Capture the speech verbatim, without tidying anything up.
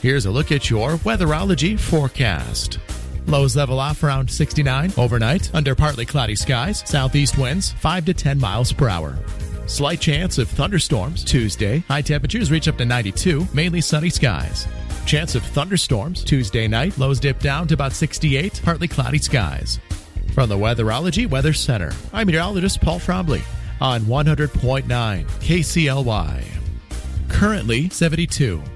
Here's a look at your Weatherology forecast. Lows level off around sixty-nine overnight under partly cloudy skies. Southeast winds five to ten miles per hour. Slight chance of thunderstorms Tuesday. High temperatures reach up to ninety-two, mainly sunny skies. Chance of thunderstorms Tuesday night. Lows dip down to about sixty-eight, partly cloudy skies. From the Weatherology Weather Center, I'm meteorologist Paul Frombley on one hundred point nine K C L Y. Currently seventy-two.